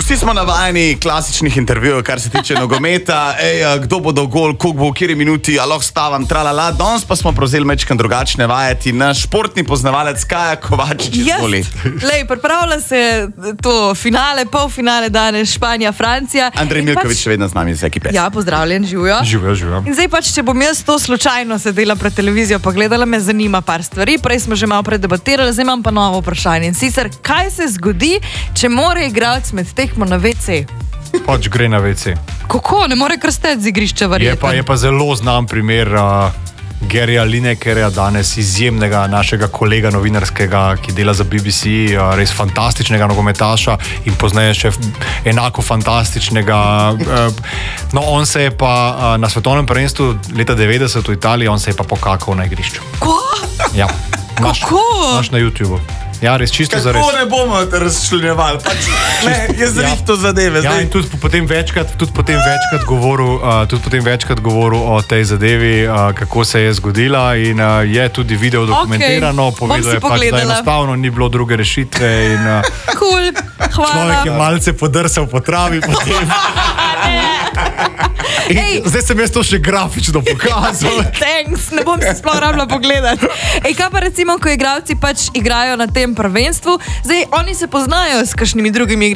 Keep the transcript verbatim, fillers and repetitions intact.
Vsi smo navajeni klasičnih intervjujev, kar se tiče nogometa. Ej, kdo bo dal gol, koliko bo v kjeri minuti, a lahko stavam, tralala. Danes pa smo prevzeli mečkan drugačne vajeti. Naš športni poznavalec Kaja Kovačič izvoli. Lej, pripravlja se to finale, polfinale danes Španija-Francija. Andrej Milković še vedno z nami iz ekipe. Ja, pozdravljen, živijo. Živijo, živijo. In zdaj pač, če bom jaz to slučajno sedela pred televizijo pa gledala, me zanima par stvari. Prej smo že malo predebatirali, zdaj imam pa novo vprašanje. In sicer, kaj se zgodi, če more igralec med tekmo na ve ce? Pač gre na ve ce. Kako? Ne more krsteti z igrišča, verjetno. Je pa, je pa zelo znan primer uh, Garyja Linekerja, danes izjemnega našega kolega novinarskega, ki dela za B B C, uh, res fantastičnega nogometaša in poznaje še enako fantastičnega. Uh, no, on se je pa uh, na svetovnem prvenstvu leta devetdeset v Italiji, on se je pa pokakal na igrišču. Ko? Ja. Naš, Kako? naš na YouTubeu. Ja, res čisto za res. Kako ne bomo te razčlenjevali? Pač, ne, jaz ja. to zadeve. Ja, in tudi potem večkrat, tudi potem večkrat govoril, uh, tudi potem večkrat govoril o tej zadevi, uh, kako se je zgodila in uh, je tudi video dokumentirano, okay. povedal je pač, da enostavno ni bilo druge rešitve in uh, cool. Hvala. Človek je malce podrsal po travi potem. Zdaj sem jaz to še grafično pokazal. Thanks, ne bom se sploh rabila pogledati. Ej, kaj pa recimo, ko igralci pač igrajo na tem prvenstvu, zdaj oni se poznajo s kakšnimi drugimi igralci.